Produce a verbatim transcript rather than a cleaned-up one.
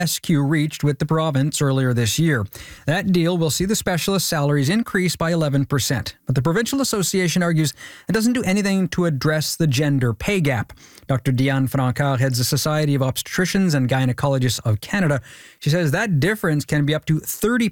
S Q reached with the province earlier this year. That deal will see the specialist salaries increase by eleven percent. But the Provincial Association argues it doesn't do anything to address the gender pay gap. Doctor Diane Francard heads the Society of Obstetricians and Gynecologists of Canada. She says that difference can be up to thirty